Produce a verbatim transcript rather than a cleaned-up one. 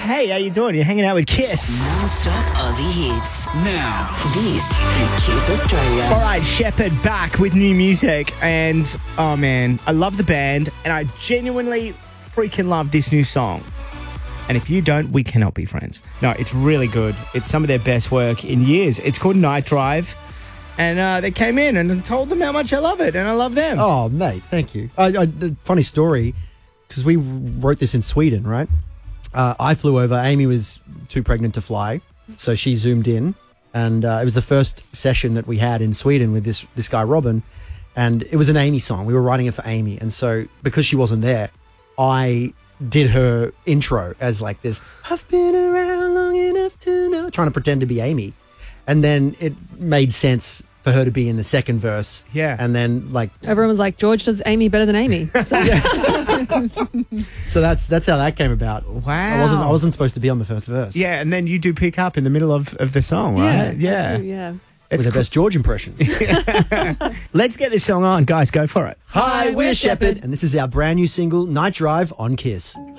Hey, how you doing? You're hanging out with Kiss. Non-stop Aussie hits. Now. This is Kiss Australia. All right, Shepherd back with new music. And, oh, man, I love the band. And I genuinely freaking love this new song. And if you don't, we cannot be friends. No, it's really good. It's some of their best work in years. It's called Night Drive. And uh, they came in and told them how much I love it. And I love them. Oh, mate, thank you. I, I, funny story, because we wrote this in Sweden, right? Uh, I flew over. Amy was too pregnant to fly, so she zoomed in. And uh, it was the first session that we had in Sweden with this this guy, Robin. And it was an Amy song. We were writing it for Amy. And so because she wasn't there, I did her intro as like this, I've been around long enough to know, trying to pretend to be Amy. And then it made sense for her to be in the second verse. Yeah. And then like... Everyone was like, George does Amy better than Amy. So, so that's that's how that came about. Wow. I wasn't, I wasn't supposed to be on the first verse. Yeah, and then you do pick up in the middle of, of the song, right? yeah. Yeah. Yeah. With the best George impression. Let's get this song on. Guys, go for it. Hi, we're Shepherd. And this is our brand new single, Night Drive on Kiss.